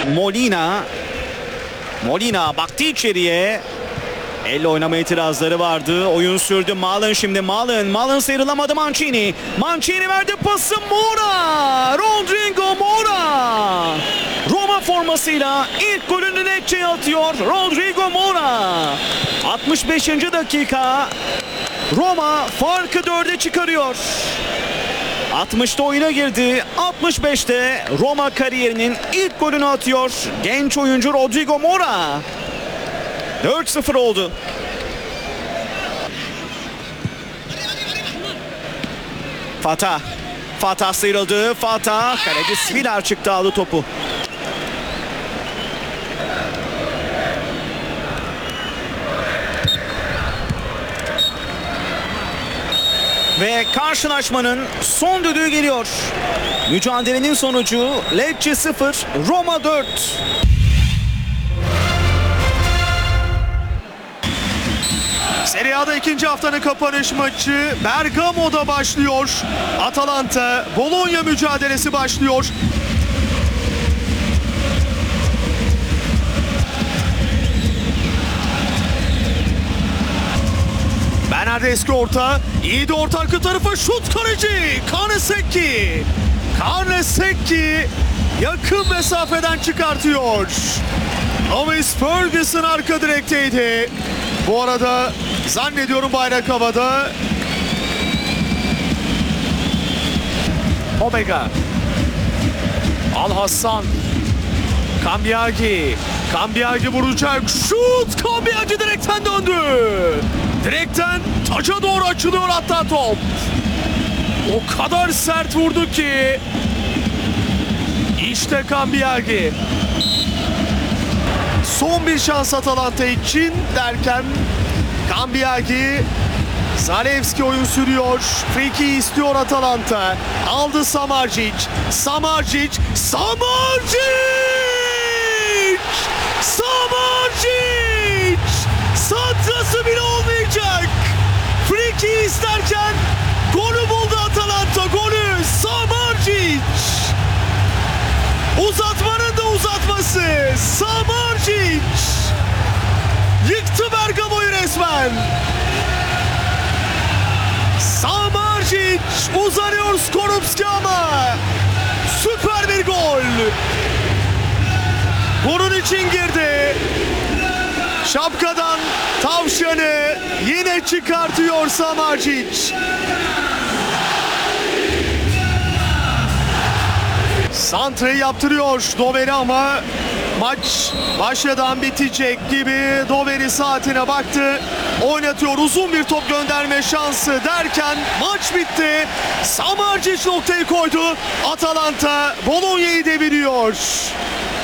Molina baktı içeriye. Elle oynama itirazları vardı. Oyun sürdü. Malen şimdi. Malen sıyrılamadı. Mancini verdi pası. Rodrigo Mora. Roma formasıyla ilk golünü Lecce'ye atıyor. Rodrigo Mora. 65. dakika. Roma farkı 4'e çıkarıyor. 60'ta oyuna girdi. 65'te Roma kariyerinin ilk golünü atıyor. Genç oyuncu Rodrigo Mora. 4-0 oldu. Fatah sıyrıldı. Kaleci Svilar çıktı, aldı topu. Ve karşılaşmanın son düdüğü geliyor. Mücadelenin sonucu Lecce 0, Roma 4. Serie A'da ikinci haftanın kapanış maçı Bergamo'da başlıyor. Atalanta Bologna mücadelesi başlıyor. Bernardeschi orta. İyi de orta arka tarafa şut, kaleci Karnesecchi yakın mesafeden çıkartıyor. Lewis Ferguson arka direkteydi. Bu arada zannediyorum bayrak havada. Omega. Alhassan. Cambiagi vuracak. Şut! Cambiagi direkten döndü. Direkten taca doğru açılıyor hatta top. O kadar sert vurdu ki. İşte Cambiagi. Son bir şans Atalanta için derken Cambiagi, Zalewski oyun sürüyor. Free kick istiyor Atalanta. Aldı Samardzic. Santrası bile olmayacak. Free kick isterken golü buldu Atalanta. Golü Samardzic. Uzatmanın da uzatması. Samardzic yıktı Bergamo'yu resmen. Samardzic uzanıyor Skorupski ama süper bir gol. Bunun için girdi. Şapkadan tavşanı yine çıkartıyor Samardzic. Santra'yı yaptırıyor Doveri ama maç başladan bitecek gibi. Doveri saatine baktı. Oynatıyor, uzun bir top gönderme şansı derken maç bitti. Samardzic noktayı koydu. Atalanta Bologna'yı deviriyor.